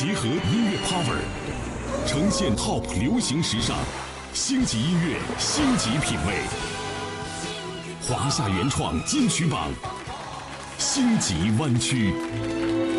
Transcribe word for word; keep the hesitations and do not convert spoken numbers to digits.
结合音乐 power， 呈现 top 流行时尚，星级音乐，星级品味。华夏原创金曲榜，星级湾区。